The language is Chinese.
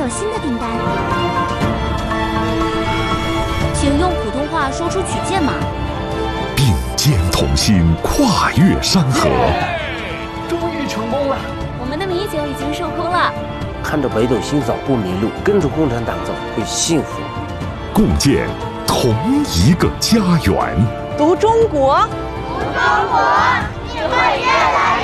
有新的订单。请用普通话说出取件码。 并肩同心，跨越山河。 终于成功了！ 我们的米酒已经售空了。 看着北斗星早不迷路，跟着共产党走会幸福。 共建同一个家园。 读中国， 读中国，你会越来越